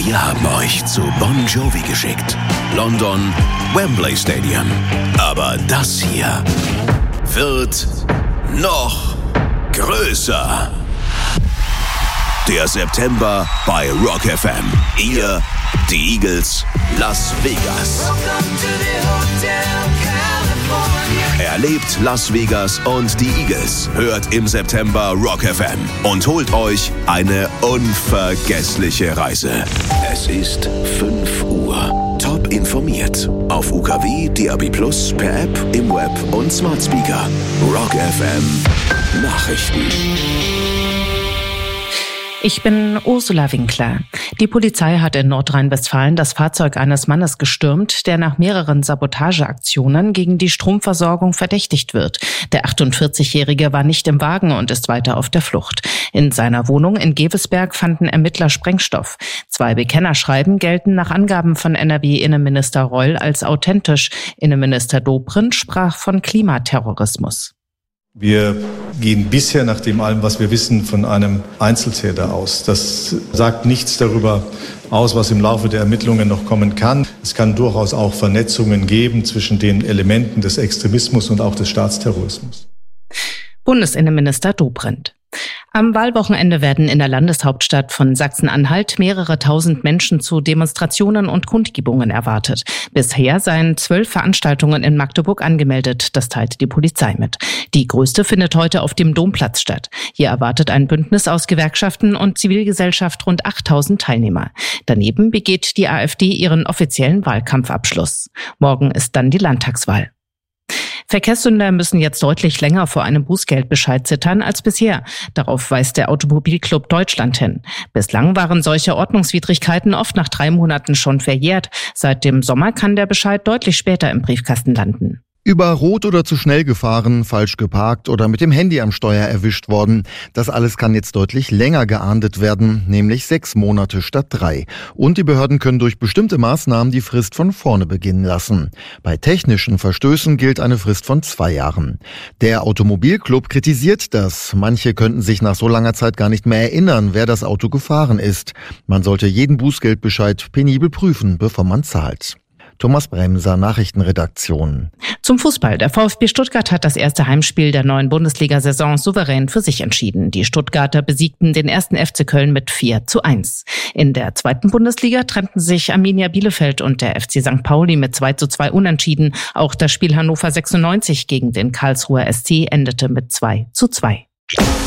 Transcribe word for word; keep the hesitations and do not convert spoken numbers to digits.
Wir haben euch zu Bon Jovi geschickt. London, Wembley Stadium. Aber das hier wird noch größer. Der September bei Rock F M. Ihr, die Eagles, Las Vegas. Erlebt Las Vegas und die Eagles. Hört im September Rock F M und holt euch eine unvergessliche Reise. Es ist fünf Uhr. Top informiert. Auf U K W, D A B Plus, per App, im Web und Smart Speaker. Rock F M Nachrichten. Ich bin Ursula Winkler. Die Polizei hat in Nordrhein-Westfalen das Fahrzeug eines Mannes gestürmt, der nach mehreren Sabotageaktionen gegen die Stromversorgung verdächtigt wird. Der achtundvierzigjährige war nicht im Wagen und ist weiter auf der Flucht. In seiner Wohnung in Gevesberg fanden Ermittler Sprengstoff. Zwei Bekennerschreiben gelten nach Angaben von N R W-Innenminister Reul als authentisch. Innenminister Dobrindt sprach von Klimaterrorismus. Wir gehen bisher nach dem allem, was wir wissen, von einem Einzeltäter aus. Das sagt nichts darüber aus, was im Laufe der Ermittlungen noch kommen kann. Es kann durchaus auch Vernetzungen geben zwischen den Elementen des Extremismus und auch des Staatsterrorismus. Bundesinnenminister Dobrindt. Am Wahlwochenende werden in der Landeshauptstadt von Sachsen-Anhalt mehrere tausend Menschen zu Demonstrationen und Kundgebungen erwartet. Bisher seien zwölf Veranstaltungen in Magdeburg angemeldet, das teilte die Polizei mit. Die größte findet heute auf dem Domplatz statt. Hier erwartet ein Bündnis aus Gewerkschaften und Zivilgesellschaft rund achttausend Teilnehmer. Daneben begeht die AfD ihren offiziellen Wahlkampfabschluss. Morgen ist dann die Landtagswahl. Verkehrssünder müssen jetzt deutlich länger vor einem Bußgeldbescheid zittern als bisher. Darauf weist der Automobilclub Deutschland hin. Bislang waren solche Ordnungswidrigkeiten oft nach drei Monaten schon verjährt. Seit dem Sommer kann der Bescheid deutlich später im Briefkasten landen. Über Rot oder zu schnell gefahren, falsch geparkt oder mit dem Handy am Steuer erwischt worden. Das alles kann jetzt deutlich länger geahndet werden, nämlich sechs Monate statt drei. Und die Behörden können durch bestimmte Maßnahmen die Frist von vorne beginnen lassen. Bei technischen Verstößen gilt eine Frist von zwei Jahren. Der Automobilclub kritisiert das. Manche könnten sich nach so langer Zeit gar nicht mehr erinnern, wer das Auto gefahren ist. Man sollte jeden Bußgeldbescheid penibel prüfen, bevor man zahlt. Thomas Bremser, Nachrichtenredaktion. Zum Fußball. Der VfB Stuttgart hat das erste Heimspiel der neuen Bundesliga-Saison souverän für sich entschieden. Die Stuttgarter besiegten den ersten F C Köln mit vier zu eins. In der zweiten Bundesliga trennten sich Arminia Bielefeld und der F C Sankt Pauli mit zwei zu zwei unentschieden. Auch das Spiel Hannover sechsundneunzig gegen den Karlsruher S C endete mit zwei zu zwei.